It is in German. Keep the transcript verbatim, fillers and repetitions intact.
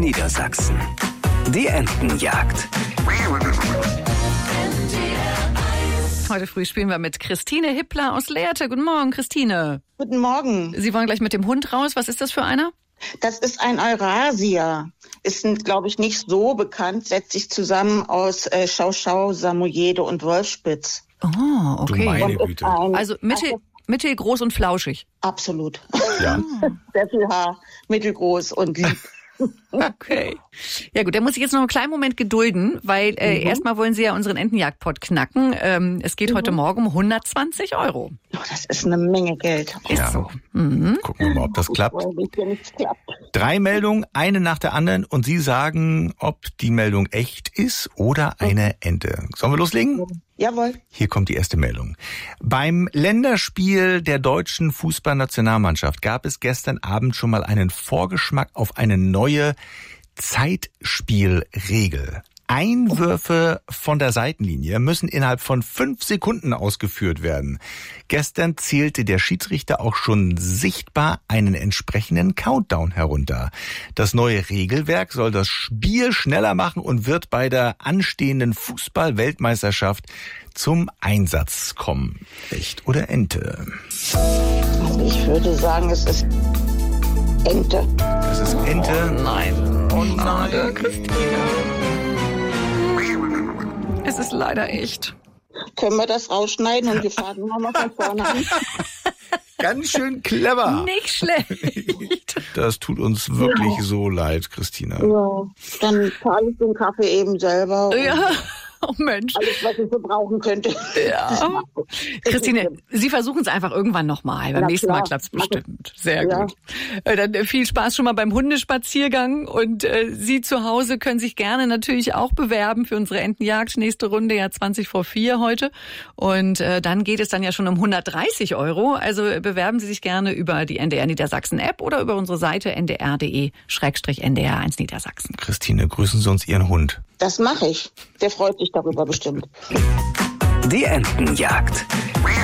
Niedersachsen. Die Entenjagd. Heute früh spielen wir mit Christine Hippler aus Lehrte. Guten Morgen, Christine. Guten Morgen. Sie wollen gleich mit dem Hund raus. Was ist das für einer? Das ist ein Eurasier. Ist, glaube ich, nicht so bekannt. Setzt sich zusammen aus äh, Schau-Schau, Samoyede und Wolfspitz. Oh, okay. Du meine Güte. Also mittel, mittelgroß und flauschig. Absolut. Ja. Sehr viel Haar, mittelgroß und lieb. Okay. Ja gut, da muss ich jetzt noch einen kleinen Moment gedulden, weil äh, mhm. erstmal wollen Sie ja unseren Entenjagdpot knacken. Ähm, es geht mhm. heute Morgen um hundertzwanzig Euro. Oh, das ist eine Menge Geld. Ist Ja. so. Mhm. Gucken wir mal, ob das klappt. Wenn es klappt. Drei Meldungen, eine nach der anderen, und Sie sagen, ob die Meldung echt ist oder eine Ente. Sollen wir loslegen? Jawohl. Hier kommt die erste Meldung. Beim Länderspiel der deutschen Fußballnationalmannschaft gab es gestern Abend schon mal einen Vorgeschmack auf eine neue Zeitspielregel. Einwürfe von der Seitenlinie müssen innerhalb von fünf Sekunden ausgeführt werden. Gestern zählte der Schiedsrichter auch schon sichtbar einen entsprechenden Countdown herunter. Das neue Regelwerk soll das Spiel schneller machen und wird bei der anstehenden Fußball-Weltmeisterschaft zum Einsatz kommen. Echt oder Ente? Also ich würde sagen, es ist Ente. Es ist Ente. Oh nein. Oh nein. Schade, Christine. Es ist leider echt. Können wir das rausschneiden und wir fangen nochmal von vorne an? Ganz schön clever. Nicht schlecht. Das tut uns wirklich so leid, Christina. Ja, dann zahle ich den Kaffee eben selber. Ja. Oh Mensch. Alles, was ich so brauchen könnte. Ja. Christine, Sie versuchen es einfach irgendwann nochmal. Beim Na nächsten klar. Mal klappt es bestimmt. Sehr Ja. gut. Äh, Dann äh, viel Spaß schon mal beim Hundespaziergang. Und äh, Sie zu Hause können sich gerne natürlich auch bewerben für unsere Entenjagd. Nächste Runde ja zwanzig vor vier heute. Und äh, dann geht es dann ja schon um hundertdreißig Euro. Also äh, bewerben Sie sich gerne über die N D R Niedersachsen App oder über unsere Seite n d r punkt d e schrägstrich n d r eins Niedersachsen. Christine, grüßen Sie uns Ihren Hund. Das mache ich. Der freut sich darüber bestimmt. Die Entenjagd.